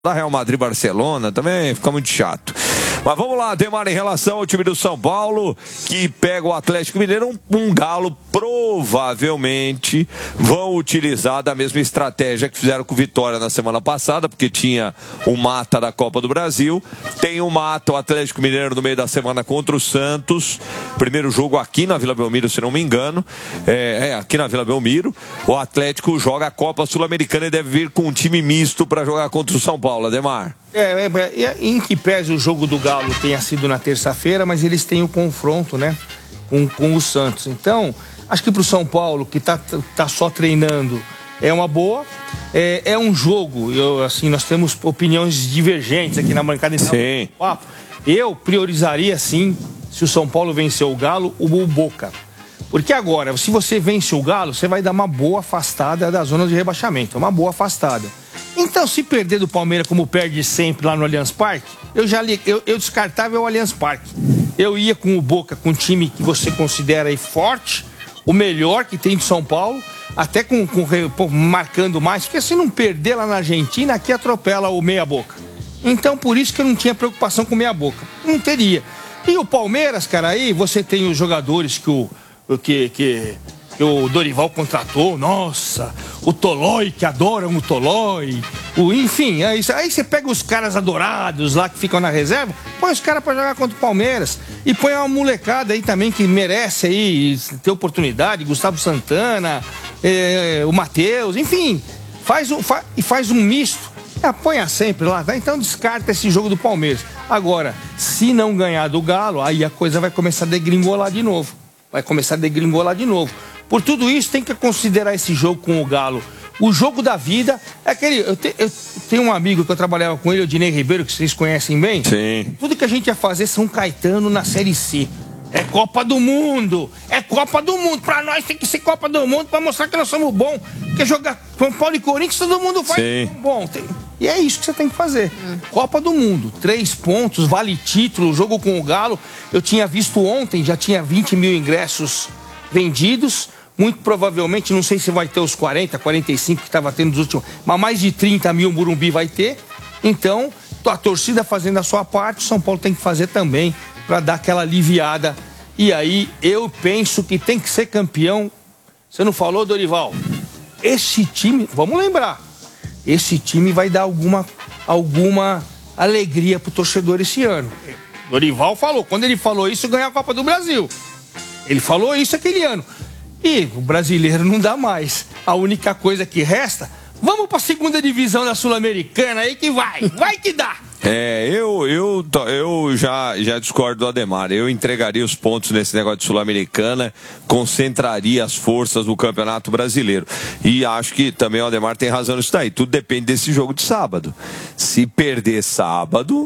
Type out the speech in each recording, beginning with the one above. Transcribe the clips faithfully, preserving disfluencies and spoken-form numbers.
da Real Madrid Barcelona, também fica muito chato. Mas vamos lá, Ademar, em relação ao time do São Paulo, que pega o Atlético Mineiro, um, um Galo provavelmente vão utilizar da mesma estratégia que fizeram com o Vitória na semana passada, porque tinha o mata da Copa do Brasil, tem o mata, o Atlético Mineiro no meio da semana contra o Santos, primeiro jogo aqui na Vila Belmiro, se não me engano, é, é aqui na Vila Belmiro, o Atlético joga a Copa Sul-Americana e deve vir com um time misto para jogar contra o São Paulo, Ademar. É, é, é, em que pese o jogo do Galo tenha sido na terça-feira, mas eles têm o confronto, né, com, com o Santos. Então, acho que para o São Paulo, que tá, tá só treinando, é uma boa. É, é um jogo, eu, assim, nós temos opiniões divergentes aqui na bancada. Então, sim. Eu priorizaria, sim, se o São Paulo vencer o Galo, o Boca. Porque agora, se você vence o Galo, você vai dar uma boa afastada da zona de rebaixamento, uma boa afastada. Então, se perder do Palmeiras como perde sempre lá no Allianz Parque, eu já li, eu, eu descartava o Allianz Parque. Eu ia com o Boca, com um time que você considera aí forte, o melhor que tem de São Paulo, até com, com pô, marcando mais, porque se não perder lá na Argentina, aqui atropela o meia boca. Então, por isso que eu não tinha preocupação com o meia boca. Não teria. E o Palmeiras, cara, aí você tem os jogadores que o que, que, que o Dorival contratou, nossa, o Tolói, que adoram o Tolói, o, enfim, aí, aí você pega os caras adorados lá que ficam na reserva, põe os caras pra jogar contra o Palmeiras e põe uma molecada aí também que merece aí ter oportunidade, Gustavo Santana, é, o Matheus, enfim, faz um, fa, e faz um misto. Apanha sempre lá, tá? Então descarta esse jogo do Palmeiras. Agora, se não ganhar do Galo, aí a coisa vai começar a degringolar de novo. Vai começar a degringolar de novo. Por tudo isso, tem que considerar esse jogo com o Galo. O jogo da vida é aquele... Eu, te, eu tenho um amigo que eu trabalhava com ele, o Dinei Ribeiro, que vocês conhecem bem. Sim. Tudo que a gente ia fazer São Caetano na Série C. É Copa do Mundo. É Copa do Mundo. Pra nós tem que ser Copa do Mundo pra mostrar que nós somos bons. Porque jogar São Paulo e Corinthians, todo mundo faz bom. Tem... E é isso que você tem que fazer. Hum. Copa do Mundo. Três pontos, vale título, jogo com o Galo. Eu tinha visto ontem, já tinha vinte mil ingressos vendidos. Muito provavelmente, não sei se vai ter os quarenta, quarenta e cinco que estava tendo nos últimos... Mas mais de trinta mil o Morumbi vai ter. Então, a torcida fazendo a sua parte, o São Paulo tem que fazer também para dar aquela aliviada. E aí, eu penso que tem que ser campeão. Você não falou, Dorival? Esse time, vamos lembrar, esse time vai dar alguma, alguma alegria pro torcedor esse ano. Dorival falou, quando ele falou isso, ganhou a Copa do Brasil. Ele falou isso aquele ano. E o brasileiro não dá mais. A única coisa que resta, vamos pra segunda divisão da Sul-Americana aí que vai, vai que dá. É, eu, eu, eu já, já discordo do Ademar. Eu entregaria os pontos nesse negócio de Sul-Americana, concentraria as forças no Campeonato Brasileiro. E acho que também o Ademar tem razão nisso daí. Tudo depende desse jogo de sábado. Se perder sábado,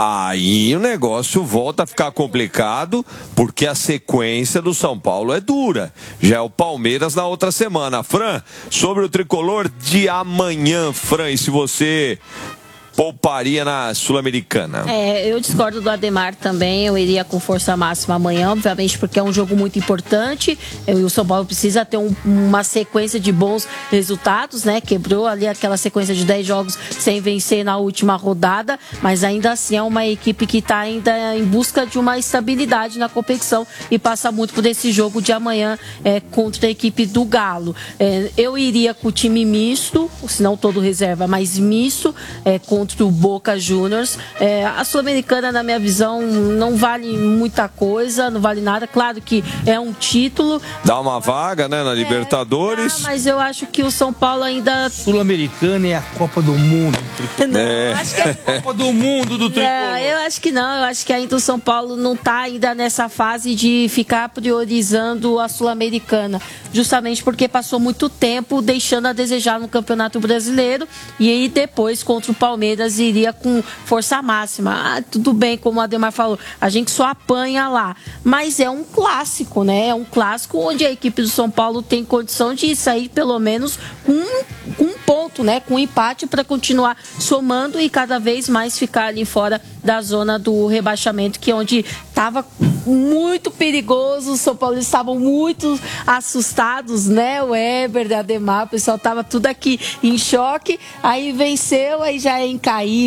aí o negócio volta a ficar complicado, porque a sequência do São Paulo é dura. Já é o Palmeiras na outra semana. Fran, sobre o tricolor de amanhã, Fran, e se você pouparia na Sul-Americana? É, eu discordo do Ademar também, eu iria com força máxima amanhã, obviamente porque é um jogo muito importante, e o São Paulo precisa ter um, uma sequência de bons resultados, né, quebrou ali aquela sequência de dez jogos sem vencer na última rodada, mas ainda assim é uma equipe que está ainda em busca de uma estabilidade na competição e passa muito por esse jogo de amanhã é, contra a equipe do Galo. É, eu iria com o time misto, se não todo reserva, mas misto, é, contra o Boca Juniors. É, a Sul-Americana, na minha visão, não vale muita coisa, não vale nada. Claro que é um título. Dá uma vaga, né, na é, Libertadores. Dá, mas eu acho que o São Paulo ainda... Sul-Americana é a Copa do Mundo. Não, é. Acho que é a Copa do Mundo do tricolor. É, eu acho que não. Eu acho que ainda o São Paulo não está ainda nessa fase de ficar priorizando a Sul-Americana. Justamente porque passou muito tempo deixando a desejar no Campeonato Brasileiro. E aí depois, contra o Palmeiras, iria com força máxima. Ah, tudo bem, como o Ademar falou, a gente só apanha lá. Mas é um clássico, né? É um clássico onde a equipe do São Paulo tem condição de sair pelo menos com, com um ponto, né? Com um empate para continuar somando e cada vez mais ficar ali fora da zona do rebaixamento, que é onde estava muito perigoso. Os São Paulinos estavam muito assustados, né? O Éber, Ademar, o pessoal estava tudo aqui em choque. Aí venceu, aí já é em cair.